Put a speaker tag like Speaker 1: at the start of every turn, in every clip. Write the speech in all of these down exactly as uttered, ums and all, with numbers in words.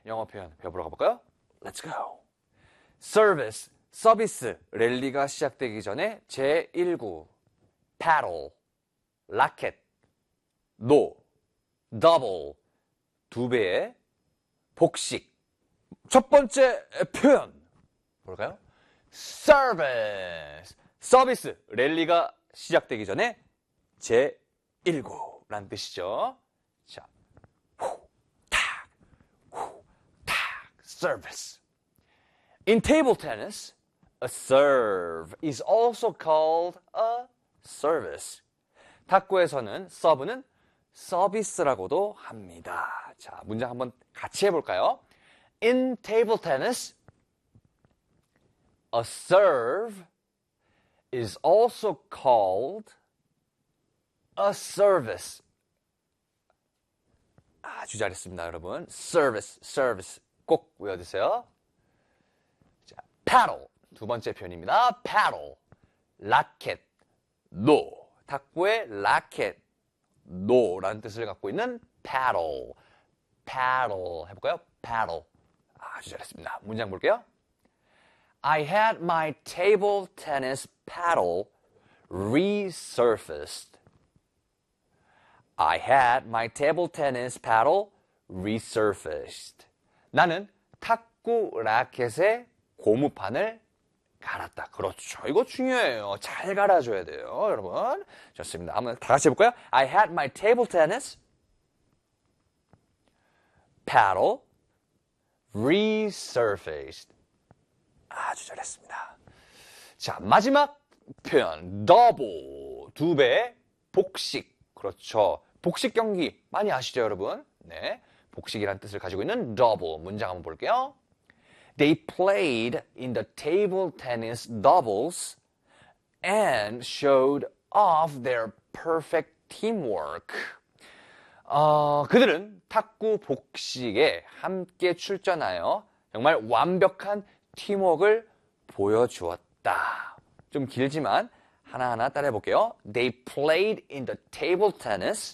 Speaker 1: 영어 표현 배워보러 가볼까요? Let's go. Service, 서비스, 랠리가 시작되기 전에 제일 구, paddle, 라켓, 노, double, 두 배의 복식. 첫 번째 표현 볼까요? Service, 서비스, 랠리가 시작되기 전에 제일 구라는 뜻이죠. 자, 후, 탁, 후, 탁, service. In table tennis, a serve is also called a service. 탁구에서는 서브는 서비스라고도 합니다. 자, 문장 한번 같이 해볼까요? In table tennis, a serve is also called a service. 아주 잘했습니다, 여러분. Service, service 꼭 외워두세요. 자, paddle 두 번째 표현입니다. paddle, 라켓, 노. 탁구의 라켓, 노라는 뜻을 갖고 있는 paddle, paddle 해볼까요? paddle. 아주 잘했습니다. 문장 볼게요. I had my table tennis paddle resurfaced. I had my table tennis paddle resurfaced. 나는 탁구 라켓의 고무판을 갈았다. 그렇죠. 이거 중요해요. 잘 갈아줘야 돼요, 여러분. 좋습니다. 한번 다 같이 해볼까요? I had my table tennis paddle resurfaced. 아주 잘했습니다. 자, 마지막 표현. double. 두 배. 복식. 그렇죠. 복식 경기 많이 아시죠, 여러분? 네. 복식이라는 뜻을 가지고 있는 double. 문장 한번 볼게요. They played in the table tennis doubles and showed off their perfect teamwork. 어, 그들은 탁구 복식에 함께 출전하여 정말 완벽한 팀워크를 보여주었다. 좀 길지만 하나하나 따라해 볼게요. They played in the table tennis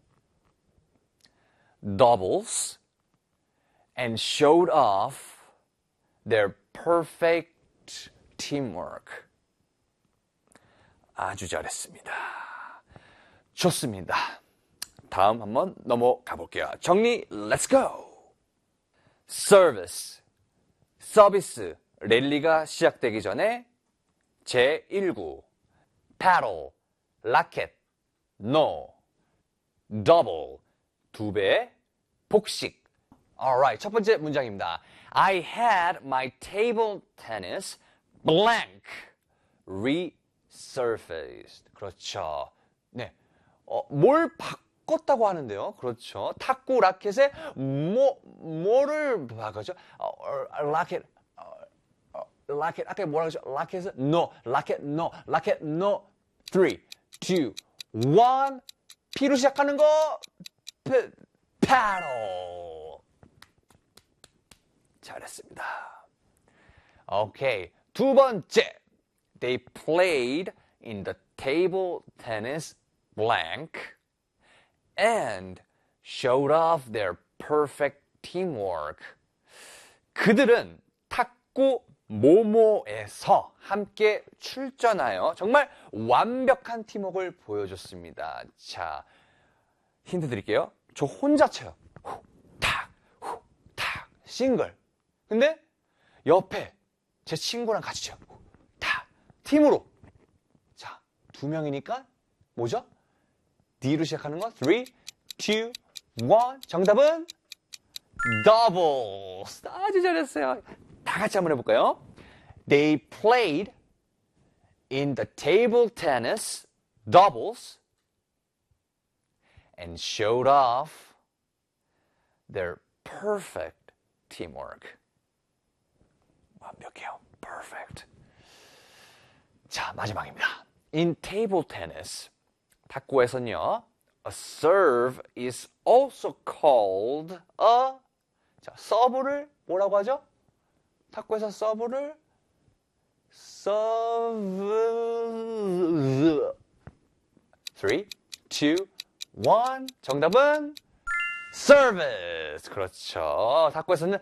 Speaker 1: doubles and showed off their perfect teamwork. 아주 잘했습니다. 좋습니다. 다음 한번 넘어가 볼게요. 정리, let's go! Service, 서비스, 랠리가 시작되기 전에 제일 구, paddle, 라켓, no, double, 두 배, 복식. Alright, 첫 번째 문장입니다. I had my table tennis blank resurfaced. 그렇죠. 네, 어, 뭘 바꿨다고 하는데요. 그렇죠. 탁구 라켓에 뭐 뭐를 바꿨죠? 어, 어, 라켓, 어, 어, 라켓 아까 뭐라고 했죠? 라켓은 no, 라켓 no, 라켓 no. three, two, one. P로 시작하는 거 paddle. 잘했습니다. 오케이. 두 번째. They played in the table tennis blank and showed off their perfect teamwork. 그들은 탁구 모모에서 함께 출전하여 정말 완벽한 팀워크를 보여줬습니다. 자, 힌트 드릴게요. 저 혼자 쳐요. 후, 탁, 후, 탁, 싱글. 근데 옆에 제 친구랑 같이 쳐요. 다 팀으로. 자, 두 명이니까 뭐죠? D로 시작하는 거. three, two, one. 정답은 doubles. 아주 잘했어요. 다 같이 한번 해볼까요? They played in the table tennis doubles and showed off their perfect teamwork. 완벽해요. Perfect. 자, 마지막입니다. In table tennis, 탁구에서는요, a serve is also called a, 자, 서브를 뭐라고 하죠? 탁구에서 서브를 서브 three, two, one. 정답은 service. 그렇죠. 탁구에서는